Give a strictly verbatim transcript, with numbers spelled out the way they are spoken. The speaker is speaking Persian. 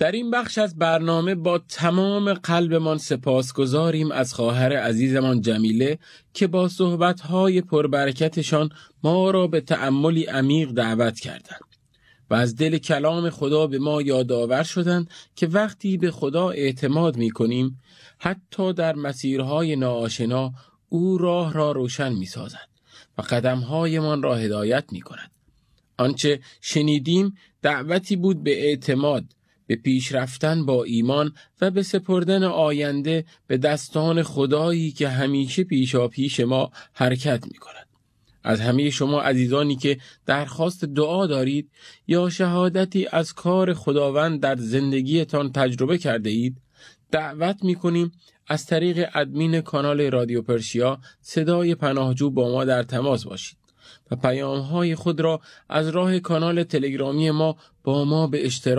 در این بخش از برنامه با تمام قلبمان سپاسگزاریم از خواهر عزیزمان جمیله که با صحبت‌های پربرکتشان ما را به تأملی عمیق دعوت کردند و از دل کلام خدا به ما یادآور شدند که وقتی به خدا اعتماد می‌کنیم حتی در مسیرهای ناآشنا او راه را روشن می‌سازد و قدم‌هایمان را هدایت می‌کند. آنچه شنیدیم دعوتی بود به اعتماد، به پیش رفتن با ایمان و به سپردن آینده به دستان خدایی که همیشه پیشا پیش ما حرکت می کند. از همه شما عزیزانی که درخواست دعا دارید یا شهادتی از کار خداوند در زندگیتان تجربه کرده اید، دعوت می کنیم از طریق ادمین کانال رادیو پرشیا صدای پناهجو با ما در تماس باشید و پیام‌های خود را از راه کانال تلگرامی ما با ما به اشتراک